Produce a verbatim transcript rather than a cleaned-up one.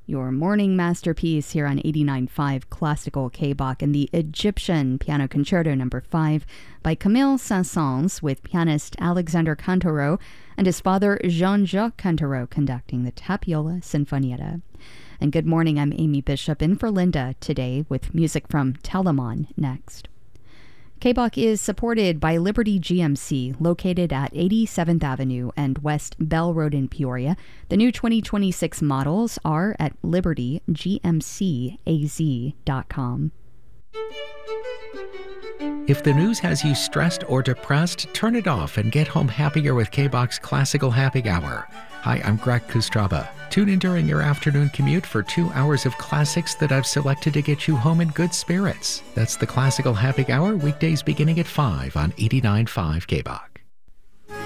Your morning masterpiece here on eighty-nine point five Classical K-Bach and the Egyptian Piano Concerto number five by Camille Saint-Saëns with pianist Alexander Cantoreau and his father Jean-Jacques Cantoreau conducting the Tapiola Sinfonietta. And good morning, I'm Amy Bishop in for Linda today with music from Telemann next. K-Bach is supported by Liberty G M C, located at eighty-seventh Avenue and West Bell Road in Peoria. The new twenty twenty-six models are at liberty g m c a z dot com. If the news has you stressed or depressed, turn it off and get home happier with K-Bach's Classical Happy Hour. Hi, I'm Greg Kustraba. Tune in during your afternoon commute for two hours of classics that I've selected to get you home in good spirits. That's the Classical Happy Hour, weekdays beginning at five on eighty-nine point five K-Bach.